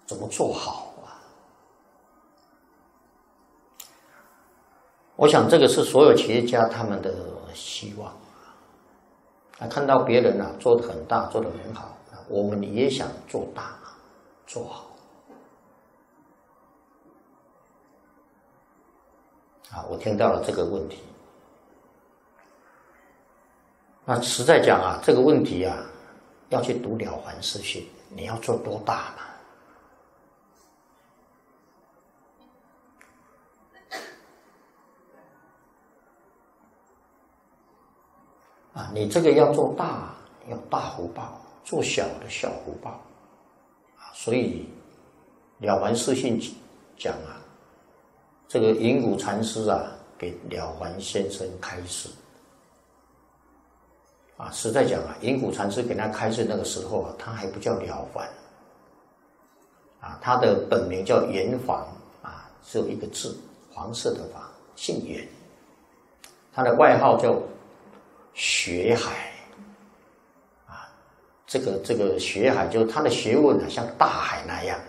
怎么做好啊？我想这个是所有企业家他们的希望啊，看到别人啊做得很大，做得很好，我们也想做大，做好啊。我听到了这个问题，那实在讲啊，这个问题啊，要去读《了凡四训》，你要做多大嘛？啊，你这个要做大，要大福报；做小的小福报。啊，所以《了凡四训》讲啊，这个云谷禅师啊，给了凡先生开示。啊，实在讲啊，云谷禅师给他开示那个时候啊，他还不叫了凡，啊，他的本名叫圆房，啊，只有一个字，黄色的房，姓圆。他的外号叫学海，啊，这个学海就是他的学问啊，像大海那样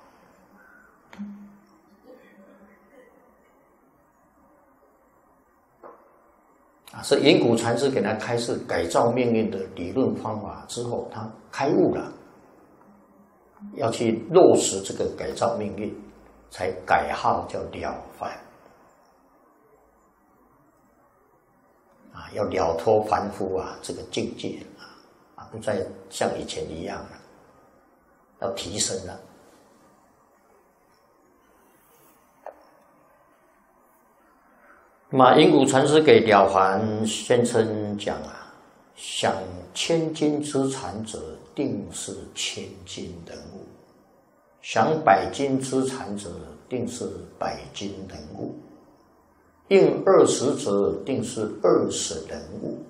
啊，是云谷禅师给他开示改造命运的理论方法之后，他开悟了，要去落实这个改造命运，才改号叫了凡。啊，要了脱凡夫啊这个境界啊，不再像以前一样了，要提升了。那么云谷禅师给了凡先生讲啊，想千金之产者，定是千金人物；想百金之产者，定是百金人物；应20者，定是20人物。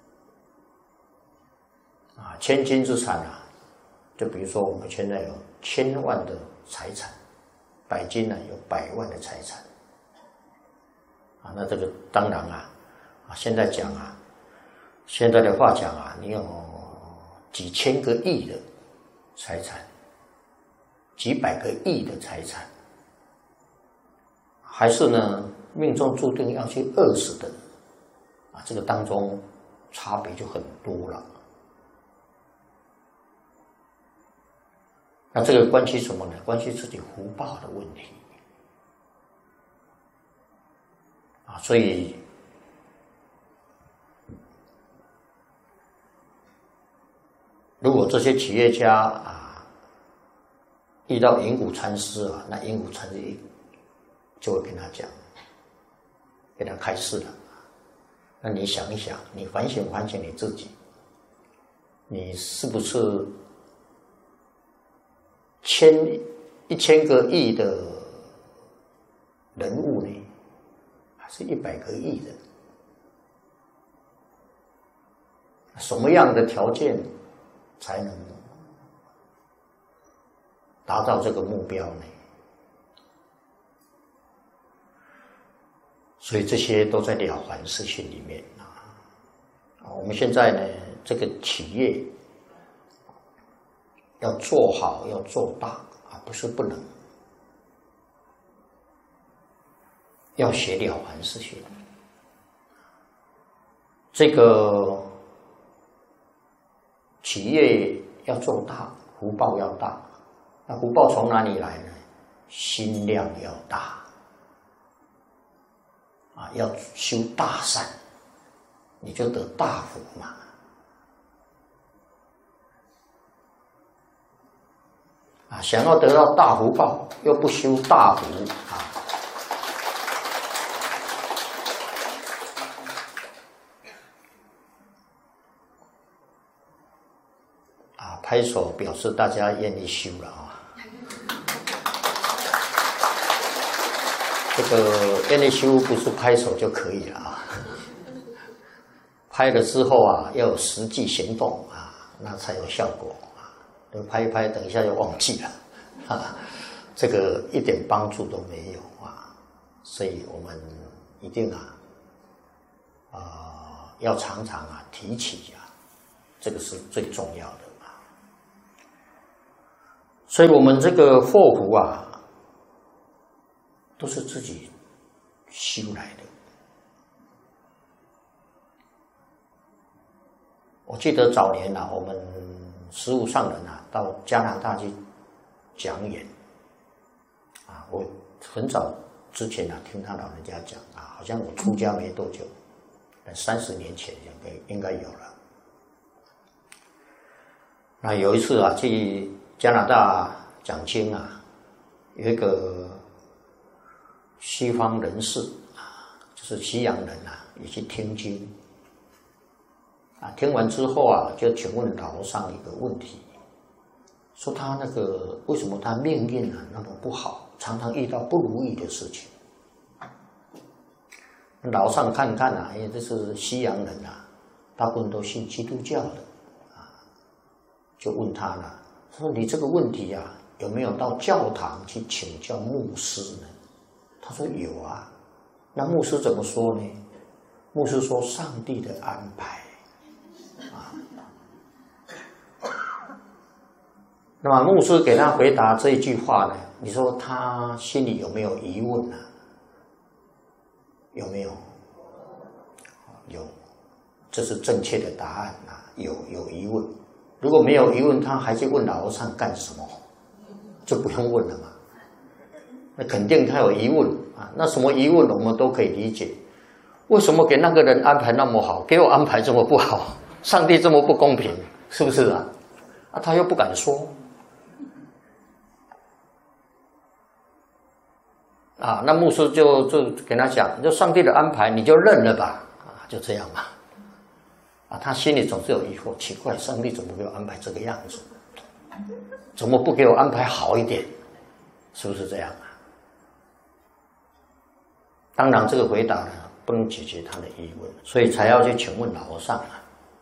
啊，千金之产啊，就比如说我们现在有1000万的财产，百金呢有100万的财产。啊，那这个当然啊，现在讲啊，现在的话讲啊，你有几千个亿的财产，几百个亿的财产，还是呢命中注定要去饿死的啊，这个当中差别就很多了。那这个关系什么呢？关系自己福报的问题。啊，所以如果这些企业家啊遇到云谷禅师啊，那云谷禅师就会跟他讲，给他开示了。那你想一想，你反省反省你自己，你是不是1000个亿的人物呢？是100个亿的，什么样的条件才能达到这个目标呢？所以这些都在《了凡四训》里面啊。我们现在呢，这个企业要做好，要做大啊，不是不能。要学了凡四训，这个企业要做大，福报要大。那福报从哪里来呢？心量要大啊，要修大善，你就得大福嘛。啊，想要得到大福报，又不修大福啊。拍手表示大家愿意修了啊！这个愿意修不是拍手就可以了啊！拍了之后啊，要有实际行动啊，那才有效果啊！拍一拍，等一下就忘记了啊，这个一点帮助都没有啊！所以我们一定要常常提起啊，这个是最重要的。 所以我们这个祸福啊，都是自己修来的。我记得早年啊，我们实务上人啊，到加拿大去讲演啊，我很早之前啊，听他老人家讲啊，好像我出家没多久，30年前应该有了。那有一次啊，去加拿大讲经啊，有一个西方人士啊，就是西洋人啊，也去听经啊。听完之后啊，就请问老和尚一个问题，说他那个为什么他命运啊那么不好，常常遇到不如意的事情。老和尚看看啊，因为这是西洋人啊，大部分都信基督教的啊，就问他了，说你这个问题啊，有没有到教堂去请教牧师呢？他说有啊。那牧师怎么说呢？牧师说上帝的安排啊。那么牧师给他回答这一句话呢，你说他心里有没有疑问呢？有没有？有，这是正确的答案啊。有疑问，如果没有疑问，他还去问老和尚干什么？就不用问了嘛。那肯定他有疑问啊。那什么疑问我们都可以理解。为什么给那个人安排那么好，给我安排这么不好？上帝这么不公平，是不是啊？啊，他又不敢说。啊，那牧师就跟他讲，就上帝的安排，你就认了吧，啊，就这样嘛。啊，他心里总是有疑惑，奇怪，上帝怎么给我安排这个样子？怎么不给我安排好一点？是不是这样啊？当然，这个回答呢，不能解决他的疑问，所以才要去请问老和尚啊。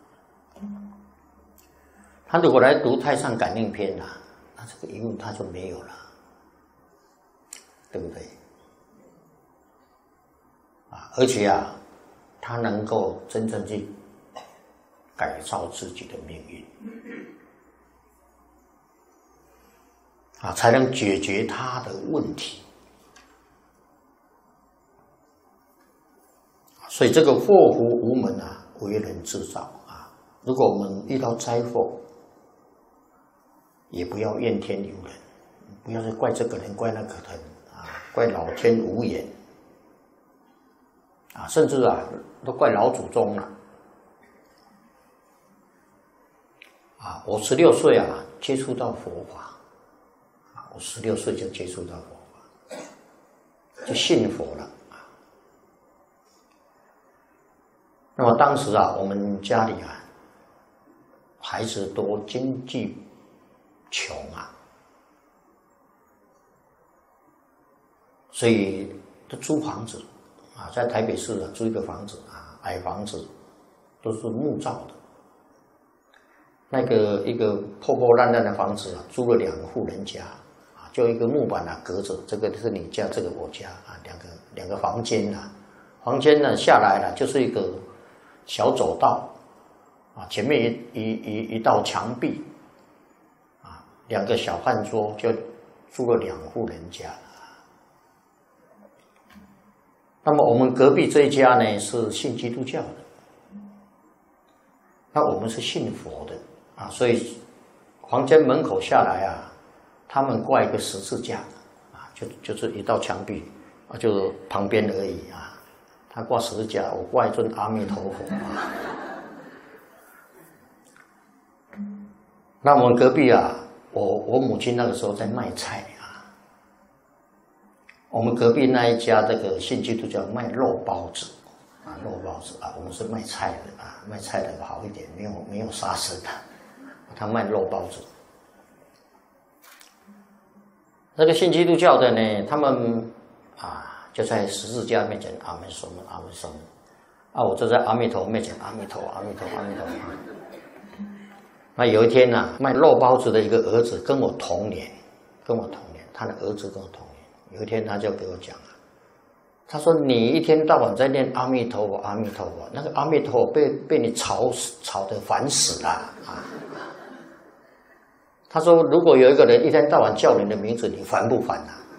他如果来读《太上感应篇》啊，那这个疑问他就没有了，对不对？啊，而且啊，他能够真正去改造自己的命运，啊，才能解决他的问题。所以这个祸福无门啊，为人制造啊。如果我们遇到灾祸，也不要怨天尤人，不要去怪这个人，怪那个人啊，怪老天无眼啊，甚至啊，都怪老祖宗了啊。我16岁啊，接触到佛法啊，我16岁就接触到佛法，就信佛了。那么当时啊，我们家里啊，孩子多，经济穷啊，所以都租房子啊，在台北市啊租一个房子啊，矮房子，都是木造的。那个一个破破烂烂的房子啊，租了2户人家啊，就一个木板啊隔着，这个是你家，这个我家啊，两个房间啊，房间呢下来了就是一个小走道啊，前面一道墙壁啊，2个小饭桌，就住了2户人家。那么我们隔壁这一家呢是信基督教的，那我们是信佛的啊，所以房间门口下来啊，他们挂一个十字架啊，就是一道墙壁啊，就旁边而已啊。他挂十字架，我挂一尊阿弥陀佛啊。那我们隔壁啊，我母亲那个时候在卖菜啊。我们隔壁那一家这个信基督教卖肉包子啊，肉包子啊，我们是卖菜的啊，卖菜的好一点，没有杀生的。他卖肉包子。那个信基督教的呢，他们啊。就在十字架面前，阿门说门，阿门说门。啊，我就在阿弥陀面前，阿弥陀，阿弥陀，阿弥陀。那有一天呢，卖肉包子的一个儿子跟我同年，他的儿子跟我同年。有一天他就给我讲啊，他说你一天到晚在念阿弥陀佛，阿弥陀佛，那个阿弥陀佛被你吵得烦死了啊。 他说，如果有一个人一天到晚叫你的名字，你烦不烦啊？